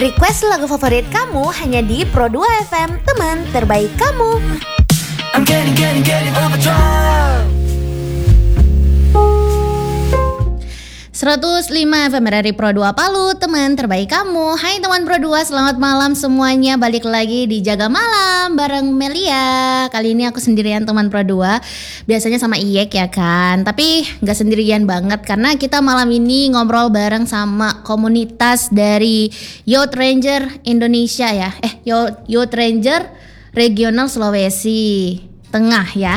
Request lagu favorit kamu hanya di Pro 2 FM, teman terbaik kamu. I'm getting overdrive. 105 FM dari Pro 2 Palu, teman terbaik kamu. Hai teman Pro 2, selamat malam semuanya. Balik lagi di Jaga Malam bareng Melia. Kali ini aku sendirian teman Pro 2. Biasanya sama Iyek ya kan, tapi gak sendirian banget karena kita malam ini ngobrol bareng sama komunitas dari Youth Ranger Indonesia ya. Youth Ranger Regional Sulawesi Tengah ya.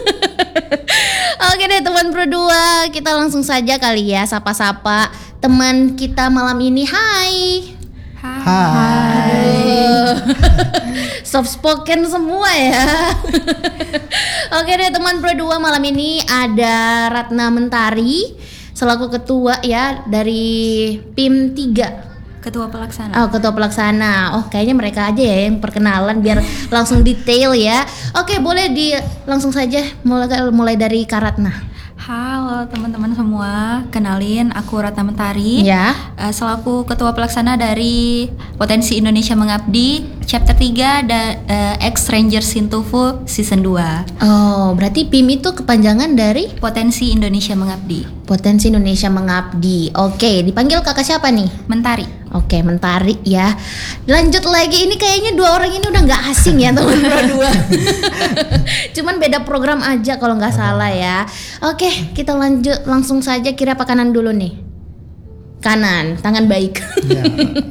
Oke deh teman Pro 2, kita langsung saja kali ya sapa-sapa teman kita malam ini. Hai. Soft spoken semua ya. Oke deh teman Pro 2, malam ini ada Ratna Mentari selaku ketua ya dari PIM 3. Ketua pelaksana. Oh, ketua pelaksana. Oh, kayaknya mereka aja ya yang perkenalan biar langsung detail ya. Oke, boleh langsung saja mulai dari Kak Ratna. Halo teman-teman semua, kenalin aku Ratna Mentari. Ya. Selaku ketua pelaksana dari Potensi Indonesia Mengabdi Chapter 3 dan Ex Ranger Sintufu Season 2. Oh, berarti PIM itu kepanjangan dari Potensi Indonesia Mengabdi. Potensi Indonesia Mengabdi. Oke, dipanggil kakak siapa nih? Mentari. Oke, Mentari ya. Lanjut lagi, ini kayaknya dua orang ini udah nggak asing ya teman Pro 2. Cuman beda program aja kalau nggak salah ya. Oke, kita lanjut langsung saja. Kiri apa kanan dulu nih? Kanan, tangan baik. Ya.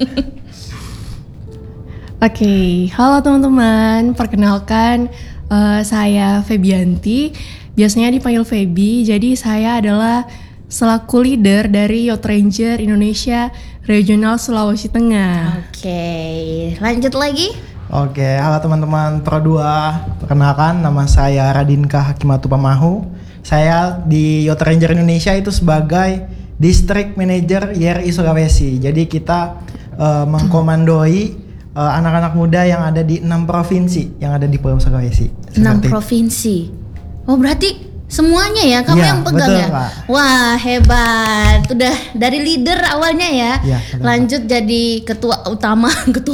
Oke, halo teman-teman. Perkenalkan, saya Febianti. Biasanya dipanggil Febi. Jadi saya adalah selaku leader dari Youth Ranger Indonesia Regional Sulawesi Tengah. Oke, lanjut lagi. Oke, halo teman-teman Pro 2. Perkenalkan, nama saya Radinka Hakimatu Pamahu. Saya di Youth Ranger Indonesia itu sebagai District Manager YRI Sulawesi. Jadi kita mengkomandoi anak-anak muda yang ada di 6 provinsi yang ada di Pulau Sulawesi. 6 provinsi. Oh, berarti semuanya ya kamu yang pegang betul, ya? Pak. Wah, hebat. Udah dari leader awalnya ya. Ya, lanjut jadi ketua utama.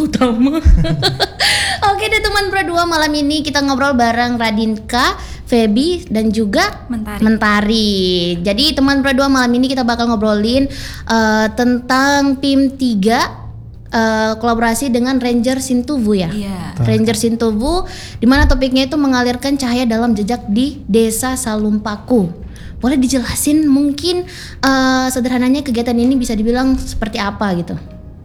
Oke deh teman Pro 2, malam ini kita ngobrol bareng Radinka, Febi dan juga Mentari. Jadi teman Pro 2, malam ini kita bakal ngobrolin tentang PIM 3 kolaborasi dengan Ranger Sintufu ya. Iya. Ranger Sintufu, di mana topiknya itu mengalirkan cahaya dalam jejak di Desa Salumpaku. Boleh dijelasin mungkin sederhananya kegiatan ini bisa dibilang seperti apa gitu?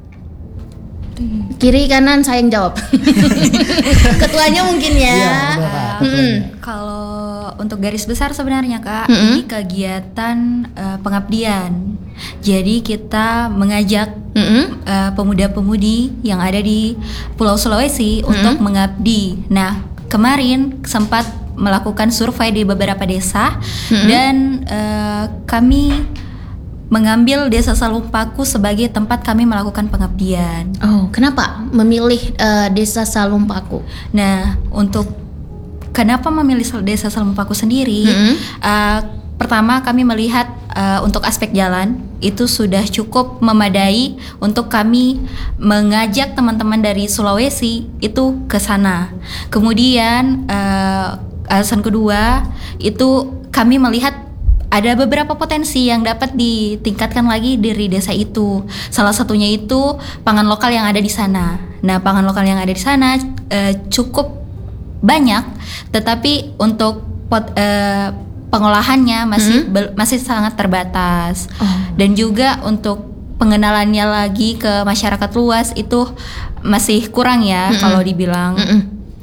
Kiri kanan saya yang jawab. Ketuanya mungkin ya. Iya, betul, Kak. Kalau untuk garis besar sebenarnya Kak, ini kegiatan pengabdian. Jadi kita mengajak pemuda-pemudi yang ada di Pulau Sulawesi untuk mengabdi. Nah, kemarin sempat melakukan survei di beberapa desa dan kami mengambil Desa Salumpaku sebagai tempat kami melakukan pengabdian. Oh, kenapa memilih Desa Salumpaku? Nah, untuk kenapa memilih Desa Salumpaku sendiri? Pertama kami melihat untuk aspek jalan itu sudah cukup memadai untuk kami mengajak teman-teman dari Sulawesi itu ke sana. Kemudian alasan kedua itu kami melihat ada beberapa potensi yang dapat ditingkatkan lagi dari desa itu. Salah satunya itu pangan lokal yang ada di sana. Nah, pangan lokal yang ada di sana cukup banyak, tetapi untuk pengolahannya masih sangat terbatas. Dan juga untuk pengenalannya lagi ke masyarakat luas itu masih kurang ya kalau dibilang.